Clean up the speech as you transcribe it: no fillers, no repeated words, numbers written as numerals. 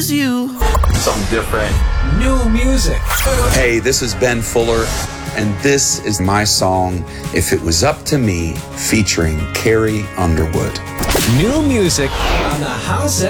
is you. Something different. New music. Hey, this is Ben Fuller, and this is my song, If It Was Up to Me, featuring Carrie Underwood. New music on the House